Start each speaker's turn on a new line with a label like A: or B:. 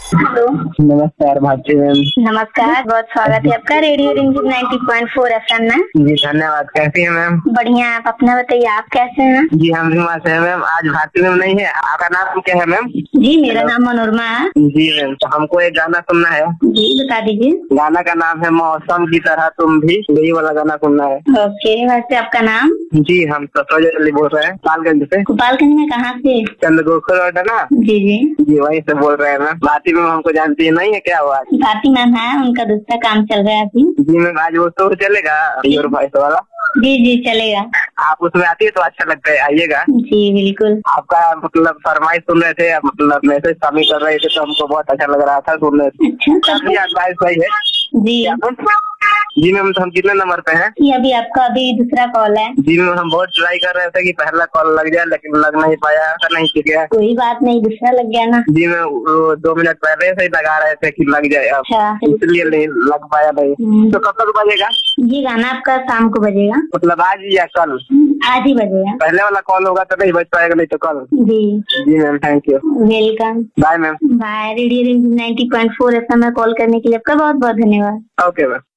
A: Hello.
B: नमस्कार Bharti ma'am.
A: नमस्कार, बहुत स्वागत है आपका रेडियो रिमझिम 90.4 FM में।
B: जी धन्यवाद। कैसी है मैम?
A: बढ़िया। आप अपना बताइए, आप कैसे हैं?
B: जी हम भी मस्त है मैम। आज भारती मैम नहीं है, आपका नाम क्या है मैम?
A: जी मेरा नाम मनोरमा है।
B: जी मैम, तो हमको एक गाना सुनना है।
A: जी बता दीजिए।
B: गाना का नाम है मौसम की तरह तुम भी, यही वाला गाना सुनना है।
A: ओके, वैसे आपका नाम?
B: जी हम सरोज अली बोल रहे हैं गोपालगंज से।
A: गोपालगंज में कहाँ से?
B: चंद्रगोखर रोड है ना?
A: जी जी।
B: जी वहीं से बोल रहे हैं मैम। भारती मैम हमको जानती है नहीं है क्या हुआ?
A: भारती मैम है, उनका दूसरा काम चल रहा है अभी।
B: जी मैम, आज वो शो चलेगा योर वॉइस वाला?
A: जी जी चलेगा।
B: आप उसमें आती है तो अच्छा लगता है, आइएगा।
A: जी बिल्कुल।
B: आपका मतलब फरमाइश सुन रहे थे, मतलब मैसेज शामिल कर रहे थे तो हमको बहुत अच्छा लग रहा था सुनने।
A: अच्छा
B: एडवाइस सही है
A: जी।
B: जी मैम। तो हम कितने नंबर पे हैं?
A: ये अभी आपका अभी दूसरा कॉल है।
B: जी मैम, हम बहुत ट्राई कर रहे थे कि पहला कॉल लग जाए लेकिन लग नहीं पाया, नहीं ठीक है।
A: कोई बात नहीं, दूसरा लग गया ना।
B: जी मैम, 2 मिनट पहले से ही लगा रहे थे कि लग जाए, अब
A: अच्छा।
B: इसलिए नहीं लग पाया। नहीं तो कब तक बजेगा?
A: ये गाना आपका शाम को बजेगा।
B: मतलब आज या कल?
A: आज ही बजेगा।
B: पहले वाला कॉल होगा तो नहीं बज पाएगा, नहीं तो कल।
A: जी
B: जी ma'am, thank you.
A: Welcome.
B: Bye ma'am.
A: Bye. Radio रिमझिम 90.4 FM में कॉल करने के लिए आपका बहुत बहुत धन्यवाद।
B: Okay ma'am.